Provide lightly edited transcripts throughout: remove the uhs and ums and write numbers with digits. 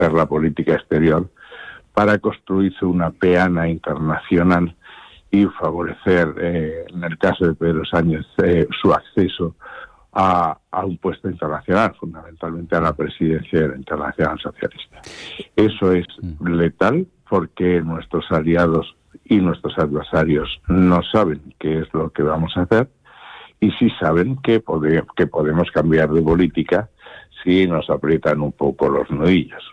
hacer la política exterior para construirse una peana internacional y favorecer, en el caso de Pedro Sánchez, su acceso a un puesto internacional, fundamentalmente a la presidencia de la Internacional Socialista. Eso es letal porque nuestros aliados y nuestros adversarios no saben qué es lo que vamos a hacer y sí saben que podemos cambiar de política si nos aprietan un poco los nudillos.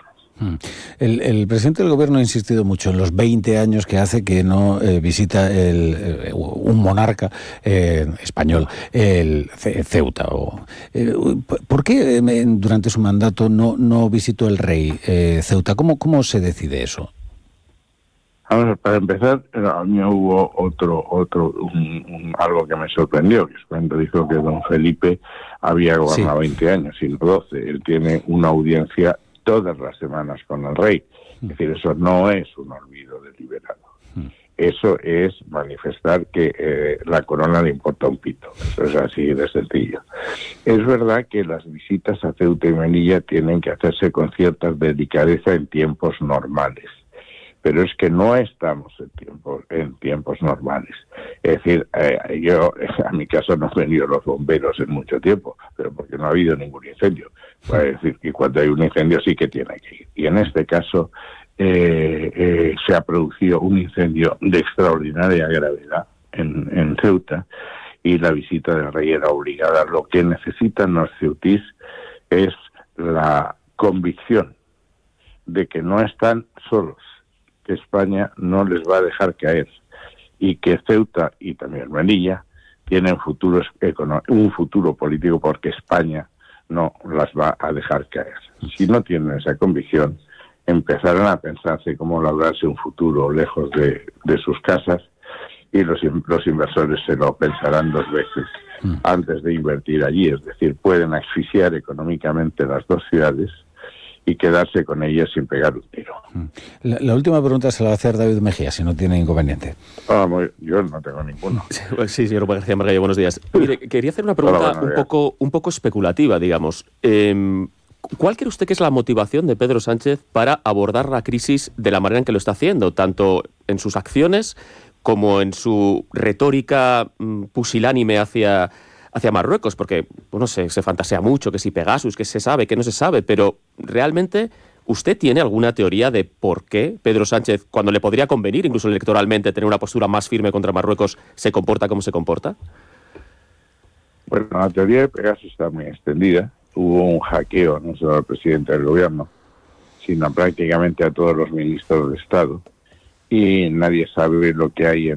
El presidente del gobierno ha insistido mucho en los 20 años que hace que no visita un monarca español, el Ceuta. ¿Por qué durante su mandato no visitó el rey Ceuta? ¿Cómo se decide eso? Ahora, para empezar, a mí hubo algo que me sorprendió, que es cuando dijo que don Felipe había gobernado 20 años, sino 12. Él tiene una audiencia todas las semanas con el rey. Es decir, eso no es un olvido deliberado. Eso es manifestar que la corona le importa un pito. Eso es así de sencillo. Es verdad que las visitas a Ceuta y Melilla tienen que hacerse con cierta delicadeza en tiempos normales. Pero es que no estamos en tiempos normales. Es decir, a mi casa no han venido los bomberos en mucho tiempo, pero porque no ha habido ningún incendio. Es decir, que cuando hay un incendio sí que tiene que ir. Y en este caso se ha producido un incendio de extraordinaria gravedad en Ceuta y la visita del rey era obligada. Lo que necesitan los ceutís es la convicción de que no están solos, que España no les va a dejar caer y que Ceuta y también Melilla tienen un futuro político porque España no las va a dejar caer. Si no tienen esa convicción, empezarán a pensarse cómo labrarse un futuro lejos de sus casas y los inversores se lo pensarán 2 veces antes de invertir allí. Es decir, pueden asfixiar económicamente las 2 ciudades y quedarse con ellas sin pegar un tiro. La última pregunta se la va a hacer David Mejía, si no tiene inconveniente. Yo no tengo ninguno. Sí, señor García Margallo, buenos días. Mire, quería hacer una pregunta un poco especulativa, digamos. ¿Cuál cree usted que es la motivación de Pedro Sánchez para abordar la crisis de la manera en que lo está haciendo, tanto en sus acciones como en su retórica pusilánime hacia Marruecos? Porque, no sé, se fantasea mucho, que si Pegasus, que se sabe, que no se sabe, pero realmente, ¿usted tiene alguna teoría de por qué Pedro Sánchez, cuando le podría convenir, incluso electoralmente, tener una postura más firme contra Marruecos, se comporta como se comporta? Bueno, la teoría de Pegasus está muy extendida. Hubo un hackeo, no solo al presidente del gobierno, sino prácticamente a todos los ministros de Estado, y nadie sabe lo que hay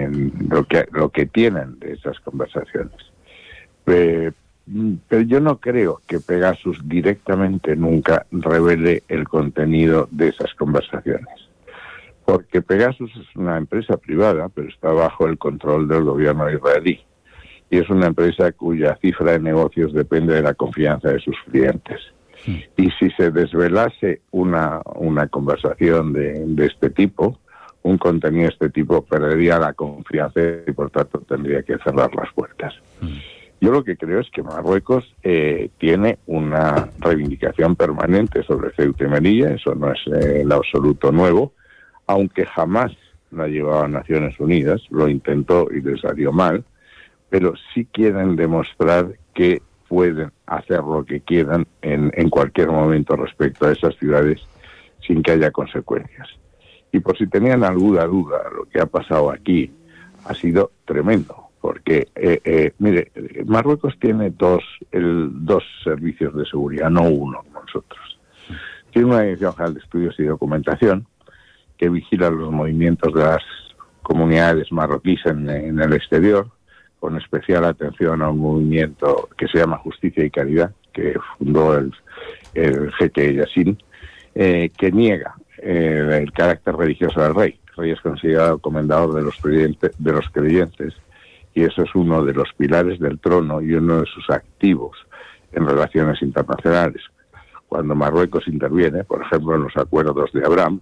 lo que tienen de esas conversaciones. Pero yo no creo que Pegasus directamente nunca revele el contenido de esas conversaciones, porque Pegasus es una empresa privada, pero está bajo el control del gobierno israelí, y es una empresa cuya cifra de negocios depende de la confianza de sus clientes. Y si se desvelase una conversación de este tipo, un contenido de este tipo, perdería la confianza y por tanto tendría que cerrar las puertas. Yo lo que creo es que Marruecos tiene una reivindicación permanente sobre Ceuta y Melilla, eso no es en absoluto nuevo, aunque jamás la llevó a Naciones Unidas, lo intentó y le salió mal, pero sí quieren demostrar que pueden hacer lo que quieran en cualquier momento respecto a esas ciudades sin que haya consecuencias. Y por si tenían alguna duda, lo que ha pasado aquí ha sido tremendo. Porque, mire, Marruecos tiene dos servicios de seguridad, no uno como nosotros. Tiene una Dirección General de Estudios y Documentación que vigila los movimientos de las comunidades marroquíes en el exterior, con especial atención a un movimiento que se llama Justicia y Caridad, que fundó el jeque Yassin, que niega el carácter religioso del rey. El rey es considerado comendador de los creyentes, y eso es uno de los pilares del trono y uno de sus activos en relaciones internacionales. Cuando Marruecos interviene, por ejemplo, en los acuerdos de Abraham,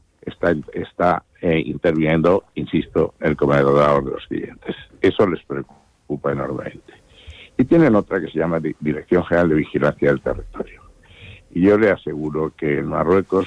está interviniendo, insisto, el comendador de los creyentes. Eso les preocupa enormemente. Y tienen otra que se llama Dirección General de Vigilancia del Territorio. Y yo le aseguro que en Marruecos